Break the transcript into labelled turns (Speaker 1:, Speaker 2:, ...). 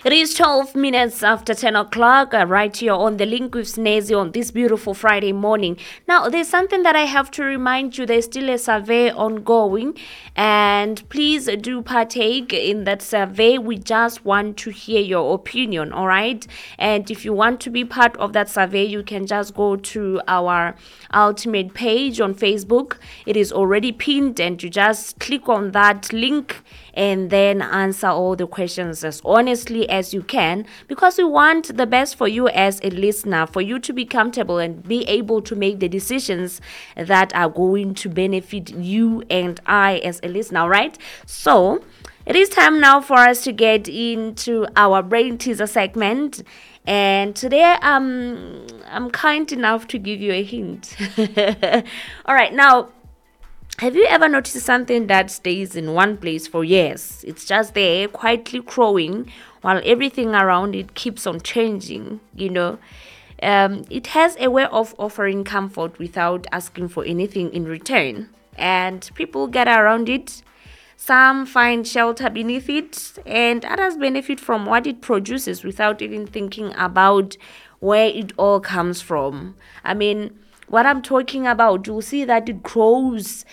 Speaker 1: It is 12 minutes after 10 o'clock, right here on the link with Snazzy on this beautiful Friday morning. Now, there's something that I have to remind you. There's still a survey ongoing, and please do partake in that survey. We just want to hear your opinion, all right? And if you want to be part of that survey, you can just go to our ultimate page on Facebook. It is already pinned, and you just click on that link and then answer all the questions as honestly as you can, because we want the best for you as a listener, for you to be comfortable and be able to make the decisions that are going to benefit you and I as a listener, right? So it is time now for us to get into our brain teaser segment. And today I'm kind enough to give you a hint. All right, now, have you ever noticed something that stays in one place for years? It's just there, quietly growing, while everything around it keeps on changing, It has a way of offering comfort without asking for anything in return. And people get around it. Some find shelter beneath it, and others benefit from what it produces without even thinking about where it all comes from. I mean, what I'm talking about, you'll see that it grows